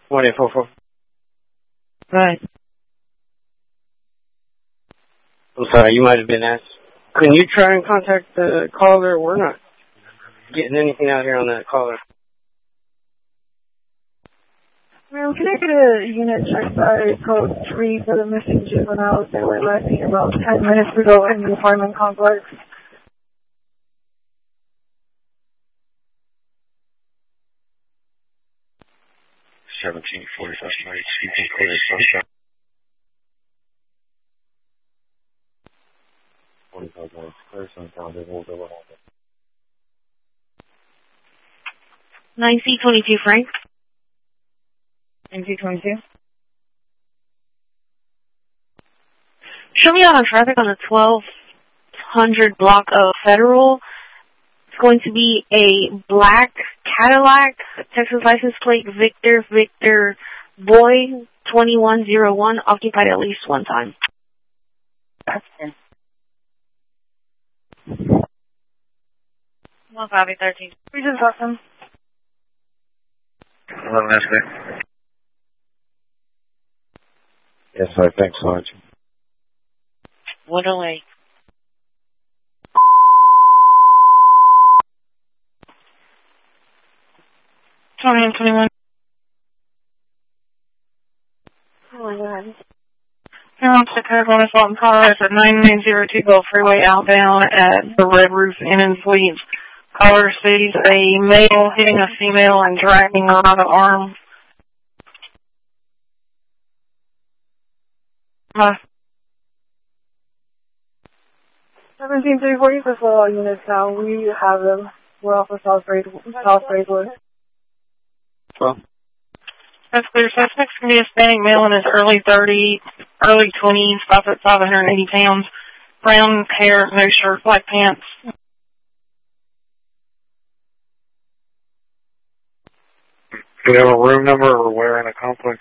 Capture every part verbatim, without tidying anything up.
one eight four four. Right. I'm sorry, you might have been asked. Can you try and contact the caller? We're not getting anything out here on that caller. Ma'am, can I get a unit check by code three for the missing juveniles that were last seen about ten minutes ago in the apartment complex? seventeen forty-five ninety-two. nine C twenty-two, Frank. nine C twenty-two? Show me out on traffic on the twelve hundred block of Federal. It's going to be a black Cadillac, Texas license plate, Victor, Victor, Boy, twenty-one oh one, occupied at least one time. Okay. one five eight thirteen. Reason awesome. Hello, Nestle. Yes, sir. Thanks, Sarge. one oh eight. twenty and twenty-one. Oh my God. He wants to take on assault and progress at nine nine zero two Gulf Freeway outbound at the Red Roof Inn and Suites. Caller sees a male hitting a female and dragging her by the arm. Uh, seventeen three forty for all units now. We have them. We're off of South Braidwood. Well. That's clear. Suspect's going to be a Hispanic male in his early thirties, early twenties, about at five hundred eighty pounds. Brown hair, no shirt, black pants. Do you have a room number or where in a complex?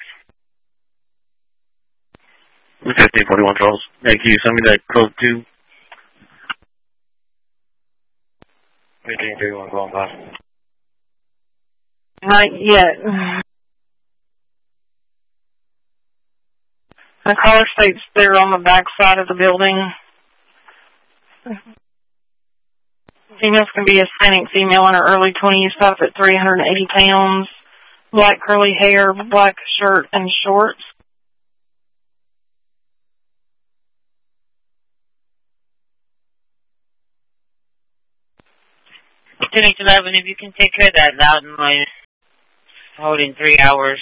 fifteen forty-one, Charles. Thank you. Send me that code two. fifteen forty-one, going by. Not yet. The caller states they're on the back side of the building. Females can be a Hispanic female in her early twenties, up at three hundred eighty pounds, black curly hair, black shirt, and shorts. ten eleven, if you can take care of that loud noise, holding three hours.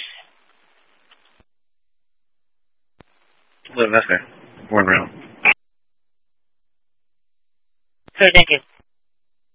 Well, that's good. One round. So, thank you.